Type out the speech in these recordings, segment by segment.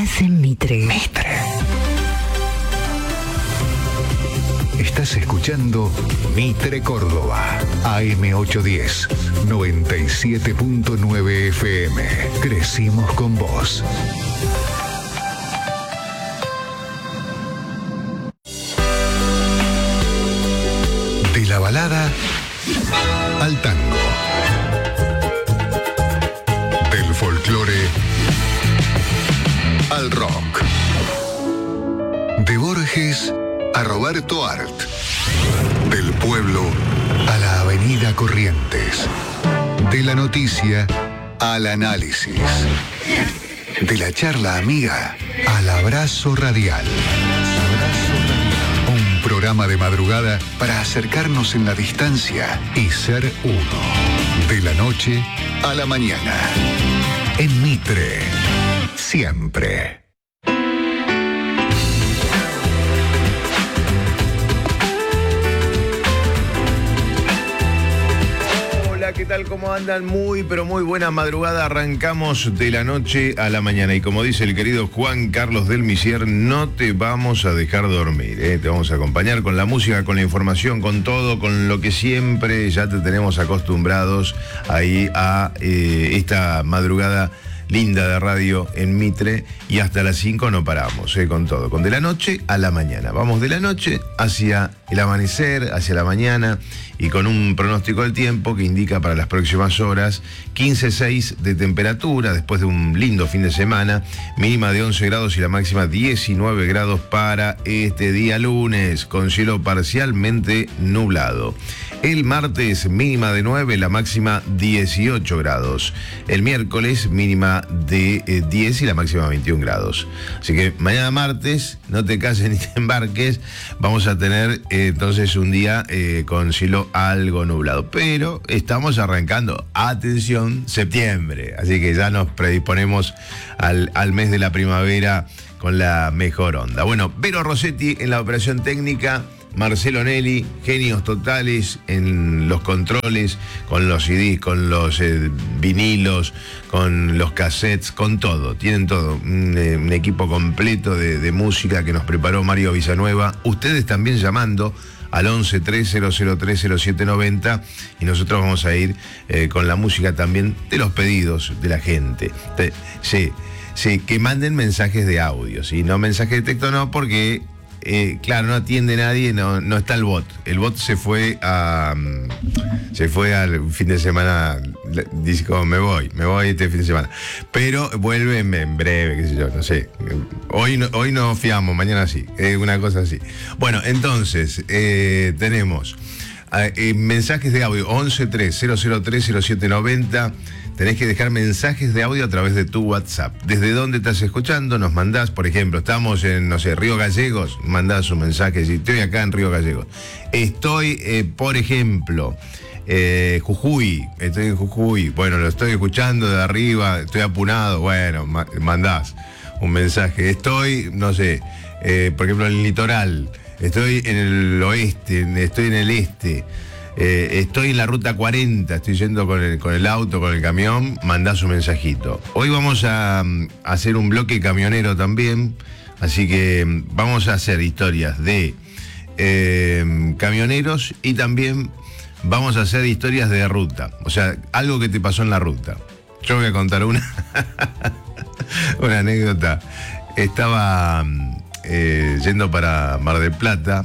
En Mitre. Estás escuchando Mitre Córdoba, AM810, 97.9 FM. Crecimos con vos. De la balada al tango. Del folclore al rock. De Borges a Roberto Art. Del pueblo a la avenida Corrientes. De la noticia al análisis. De la charla amiga al abrazo radial. Un programa de madrugada para acercarnos en la distancia y ser uno. De la noche a la mañana. En Mitre. Siempre. Hola, ¿qué tal? ¿Cómo andan? Muy, pero muy buena madrugada. Arrancamos de la noche a la mañana. Y como dice el querido Juan Carlos del Misier, no te vamos a dejar dormir, ¿eh? Te vamos a acompañar con la música, con la información, con todo, con lo que siempre ya te tenemos acostumbrados ahí a esta madrugada linda de radio en Mitre, y hasta las 5 no paramos, con todo, con de la noche a la mañana. Vamos de la noche hacia el amanecer, hacia la mañana, y con un pronóstico del tiempo que indica para las próximas horas 15,6 de temperatura después de un lindo fin de semana, mínima de 11 grados y la máxima 19 grados para este día lunes, con cielo parcialmente nublado. El martes mínima de 9, la máxima 18 grados. El miércoles mínima de 10 y la máxima 21 grados. Así que mañana martes, no te cases ni te embarques, vamos a tener entonces un día con cielo algo nublado. Pero estamos arrancando, atención, septiembre. Así que ya nos predisponemos al mes de la primavera con la mejor onda. Bueno, Vero Rossetti en la operación técnica, Marcelo Nelly, genios totales en los controles, con los CDs, con los vinilos, con los cassettes, con todo. Tienen todo. Un equipo completo de música que nos preparó Mario Villanueva. Ustedes también llamando al 11-3003-0790 y nosotros vamos a ir con la música también de los pedidos de la gente. Sí, que manden mensajes de audio, ¿sí? No mensajes de texto, no, porque claro, no atiende nadie, no está el bot. El bot se fue al fin de semana, dice como me voy este fin de semana. Pero vuelve en breve, qué sé yo, no sé. Hoy no fiamos, mañana sí, una cosa así. Bueno, entonces, tenemos mensajes de audio, 11-3003-0790. Tenés que dejar mensajes de audio a través de tu WhatsApp. ¿Desde dónde estás escuchando? Nos mandás, por ejemplo, estamos en, no sé, Río Gallegos, mandás un mensaje, si estoy acá en Río Gallegos. Estoy, por ejemplo, Jujuy, estoy en Jujuy, bueno, lo estoy escuchando de arriba, estoy apunado, bueno, mandás un mensaje. Estoy, no sé, por ejemplo, en el litoral, estoy en el oeste, estoy en el este. Estoy en la ruta 40, estoy yendo con el auto, con el camión, mandás un mensajito. Hoy vamos a hacer un bloque camionero también, así que vamos a hacer historias de camioneros y también vamos a hacer historias de ruta, o sea, algo que te pasó en la ruta. Yo voy a contar una anécdota. Estaba yendo para Mar del Plata.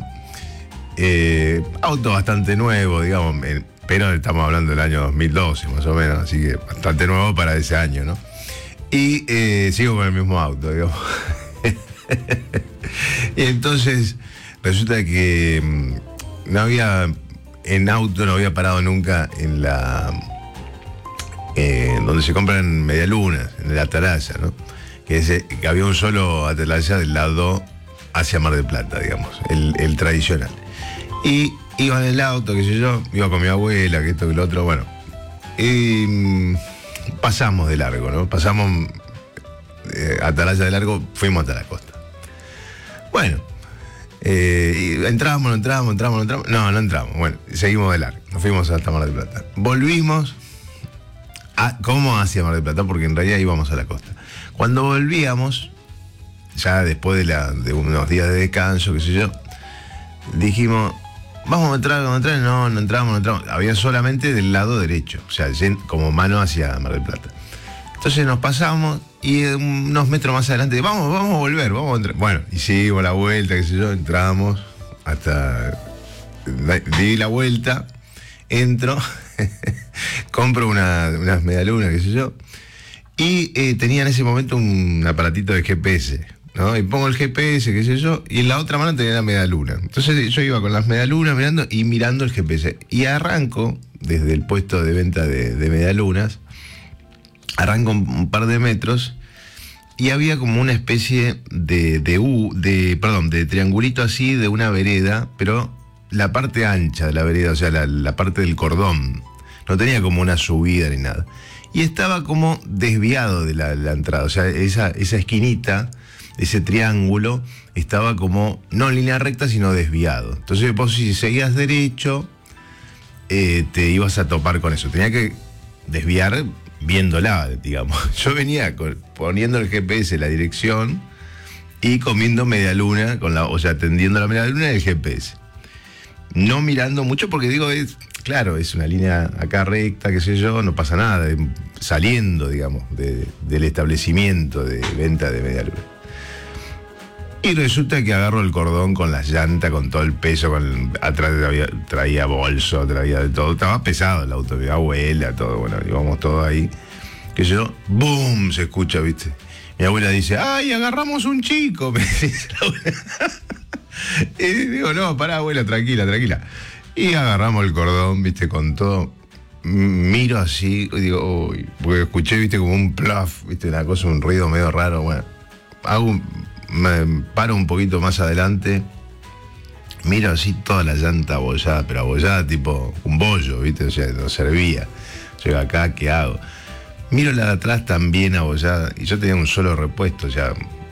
Auto bastante nuevo, digamos, pero estamos hablando del año 2012 más o menos, así que bastante nuevo para ese año, ¿no? Y sigo con el mismo auto, digamos. Y entonces resulta que no había parado nunca en donde se compran medialunas, en el Atalaya, ¿no? Que había un solo Atalaya del lado hacia Mar del Plata, digamos, el tradicional. Y iba en el auto, qué sé yo, iba con mi abuela, que esto, que lo otro, bueno. Y pasamos de largo, ¿no? Pasamos Atalaya de largo, fuimos hasta la costa. Bueno, entramos. No entramos. Bueno, seguimos de largo. Nos fuimos hasta Mar del Plata. Volvimos. ¿Cómo hacia Mar del Plata? Porque en realidad íbamos a la costa. Cuando volvíamos, ya después de unos días de descanso, qué sé yo, dijimos, vamos a entrar, no entramos. Había solamente del lado derecho, o sea, como mano hacia Mar del Plata. Entonces nos pasamos y unos metros más adelante, vamos a volver, vamos a entrar. Bueno, hicimos la vuelta, qué sé yo, entramos, hasta di la vuelta, entro, compro unas medialunas, qué sé yo, y tenía en ese momento un aparatito de GPS, ¿no? Y pongo el GPS, qué sé yo, y en la otra mano tenía la medialuna. Entonces yo iba con las medialunas mirando el GPS. Y arranco desde el puesto de venta de medialunas, arranco un par de metros y había como una especie de triangulito así de una vereda, pero la parte ancha de la vereda, o sea, la parte del cordón, no tenía como una subida ni nada. Y estaba como desviado de la entrada, o sea, esa esquinita, ese triángulo, estaba como, no en línea recta, sino desviado. Entonces vos si seguías derecho, te ibas a topar con eso. Tenía que desviar viéndola, digamos. Yo venía poniendo el GPS la dirección y comiendo medialuna, o sea, atendiendo la medialuna del GPS. No mirando mucho porque digo, claro, es una línea acá recta, qué sé yo, no pasa nada, saliendo, digamos, del establecimiento de venta de medialuna. Y resulta que agarro el cordón con las llantas, con todo el peso, atrás traía bolso, traía de todo. Estaba pesado el auto, mi abuela, todo, bueno, íbamos todos ahí. Que yo, ¡boom! Se escucha, ¿viste? Mi abuela dice, ¡ay, agarramos un chico! Me dice la abuela. Y digo, no, pará, abuela, tranquila. Y agarramos el cordón, ¿viste? Con todo. Miro así, y digo, uy, porque escuché, ¿viste? Como un plaf, ¿viste? Una cosa, un ruido medio raro, bueno. Me paro un poquito más adelante, miro así toda la llanta abollada, pero abollada tipo un bollo, ¿viste? O sea, no servía. Llego acá, ¿qué hago? Miro la de atrás también abollada, y yo tenía un solo repuesto, o sea,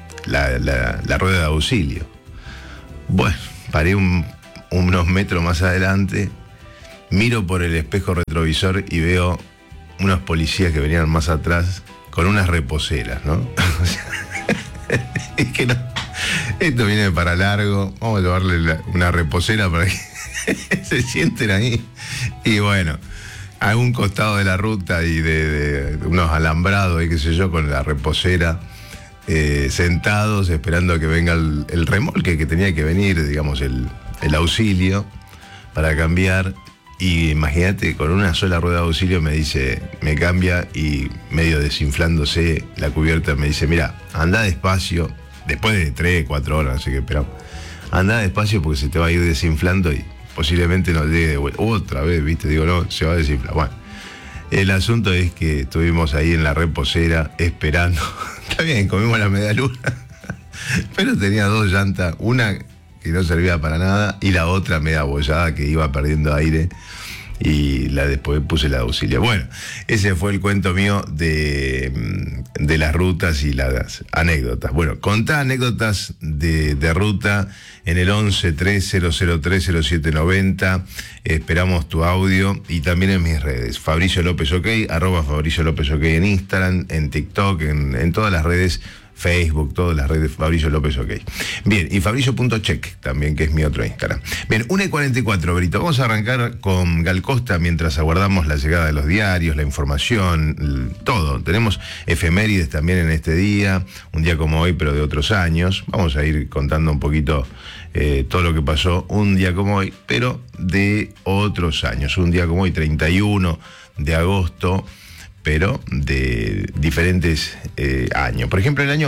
la rueda de auxilio. Bueno, paré unos metros más adelante, miro por el espejo retrovisor y veo unos policías que venían más atrás con unas reposeras, ¿no? O sea, es que no, esto viene para largo, vamos a llevarle una reposera para que se sienten ahí. Y bueno, a un costado de la ruta y de unos alambrados y qué sé yo, con la reposera, sentados esperando a que venga el remolque que tenía que venir, digamos, el auxilio para cambiar. Y imagínate, con una sola rueda de auxilio me cambia y medio desinflándose la cubierta me dice, mira, anda despacio, después de 3, 4 horas, así que esperamos, anda despacio porque se te va a ir desinflando y posiblemente no llegue de vuelta. Otra vez, ¿viste? Digo, no, se va a desinflar. Bueno, el asunto es que estuvimos ahí en la reposera esperando. Está bien, comimos la medialuna, pero tenía 2 llantas, una que no servía para nada y la otra media abollada que iba perdiendo aire, y después puse la auxilia. Bueno, ese fue el cuento mío de las rutas y las anécdotas. Bueno, contá anécdotas de ruta en el 11-3003-0790. Esperamos tu audio y también en mis redes. Fabricio López OK, @Fabricio López OK en Instagram, en TikTok, en todas las redes, Facebook, todas las redes, Fabricio López OK. Bien, y Fabricio.check también, que es mi otro Instagram. Bien, 1:44, Brito. Vamos a arrancar con Gal Costa mientras aguardamos la llegada de los diarios, la información, todo. Tenemos efemérides también en este día, un día como hoy, pero de otros años. Vamos a ir contando un poquito todo lo que pasó un día como hoy, pero de otros años. Un día como hoy, 31 de agosto, pero de diferentes años. Por ejemplo, en el año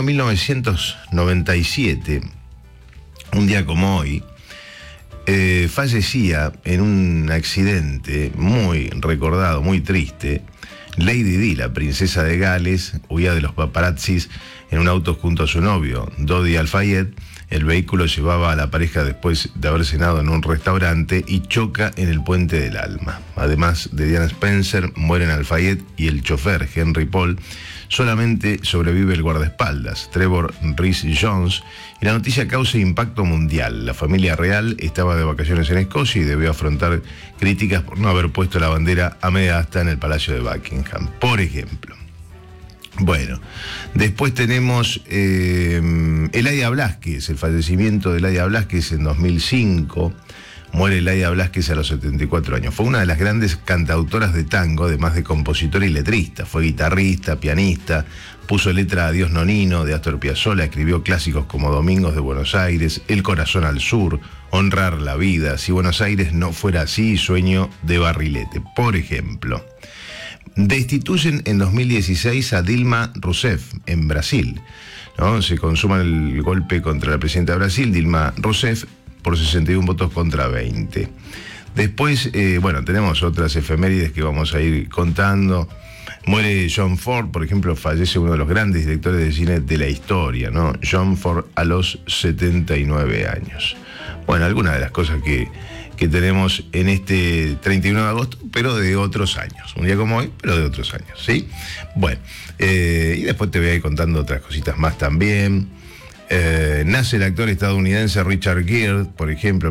1997, un día como hoy, fallecía en un accidente muy recordado, muy triste, Lady Di, la princesa de Gales, huía de los paparazzis en un auto junto a su novio, Dodi Al-Fayed. El vehículo llevaba a la pareja después de haber cenado en un restaurante y choca en el Puente del Alma. Además de Diana Spencer, mueren Al-Fayed y el chofer, Henry Paul. Solamente sobrevive el guardaespaldas, Trevor Rhys-Jones, y la noticia causa impacto mundial. La familia real estaba de vacaciones en Escocia y debió afrontar críticas por no haber puesto la bandera a media asta en el Palacio de Buckingham, por ejemplo. Bueno, después tenemos en Eladia Blasquez, el fallecimiento de Eladia Blasquez en 2005. Muere Eladia Blasquez a los 74 años. Fue una de las grandes cantautoras de tango, además de compositora y letrista. Fue guitarrista, pianista, puso letra a Dios Nonino de Astor Piazzolla, escribió clásicos como Domingos de Buenos Aires, El corazón al sur, Honrar la vida, Si Buenos Aires no fuera así, Sueño de Barrilete, por ejemplo. Destituyen en 2016 a Dilma Rousseff en Brasil, ¿no? Se consuma el golpe contra la presidenta de Brasil, Dilma Rousseff, por 61 votos contra 20. Después, tenemos otras efemérides que vamos a ir contando. Muere John Ford, por ejemplo, fallece uno de los grandes directores de cine de la historia, ¿no? John Ford a los 79 años. Bueno, algunas de las cosas que tenemos en este 31 de agosto, pero de otros años. Un día como hoy, pero de otros años, ¿sí? Bueno, y después te voy a ir contando otras cositas más también. Nace el actor estadounidense Richard Gere, por ejemplo, en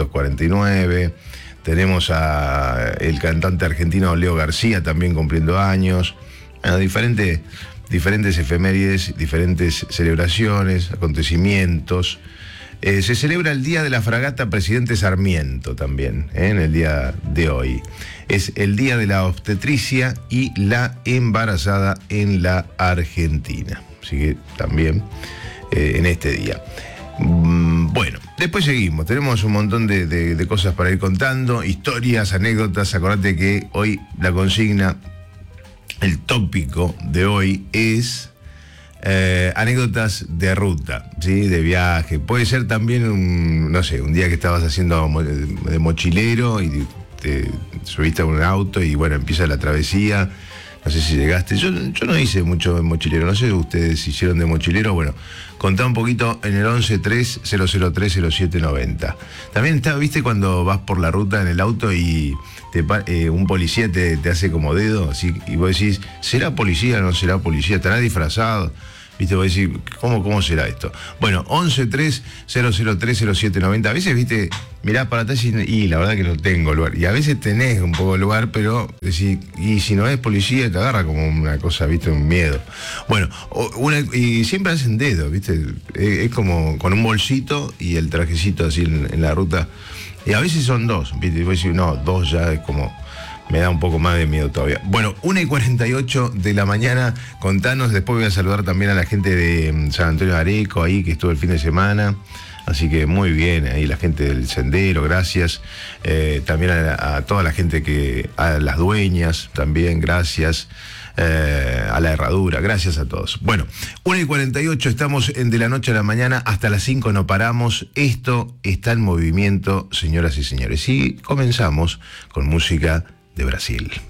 1949. Tenemos a el cantante argentino Leo García también cumpliendo años. Bueno, diferentes efemérides, diferentes celebraciones, acontecimientos. Se celebra el Día de la Fragata Presidente Sarmiento también, en el día de hoy. Es el Día de la Obstetricia y la Embarazada en la Argentina. Así que también en este día. Bueno, después seguimos. Tenemos un montón de cosas para ir contando, historias, anécdotas. Acordate que hoy la consigna, el tópico de hoy es anécdotas de ruta, ¿sí? De viaje. Puede ser también un día que estabas haciendo de mochilero y te subiste a un auto y bueno, empieza la travesía. No sé si llegaste. Yo no hice mucho de mochilero. No sé si ustedes hicieron de mochilero. Bueno, contá un poquito en el 1130030790. También está, viste, cuando vas por la ruta en el auto y un policía te hace como dedo, así, y vos decís, ¿será policía o no será policía? ¿Estará disfrazado? Viste, vos decís, ¿cómo será esto? Bueno, 1130030790. A veces, viste, mirás para atrás y la verdad que no tengo lugar. Y a veces tenés un poco de lugar, pero decís, y si no es policía, te agarra como una cosa, viste, un miedo. Bueno, y siempre hacen dedo, viste, es como con un bolsito y el trajecito así en la ruta. Y a veces son dos, viste, y vos decís, no, dos ya es como... Me da un poco más de miedo todavía. Bueno, 1:48 de la mañana, contanos, después voy a saludar también a la gente de San Antonio de Areco, ahí que estuvo el fin de semana. Así que muy bien, ahí la gente del sendero, gracias. También a toda la gente a las dueñas, también, gracias. A la herradura, gracias a todos. Bueno, 1:48, estamos en De la Noche a la Mañana, hasta las 5 no paramos. Esto está en movimiento, señoras y señores. Y comenzamos con música de Brasil.